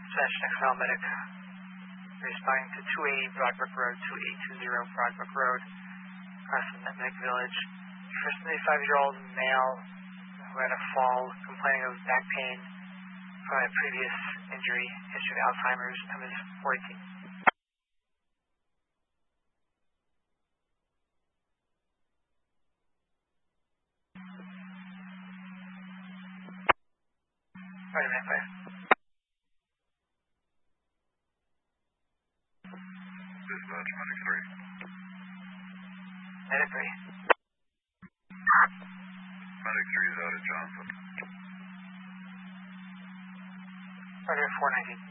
XL Medic responding to 280 Broadbrook Road, 2820 Broadbrook Road, across from Medic Village. First 75-year-old male who had a fall, complaining of back pain from a previous injury, history of Alzheimer's, time is 418. Right, man, fire. Dispatch, Medic 3. Medic 3. Medic 3 is out at Johnson. Order 419.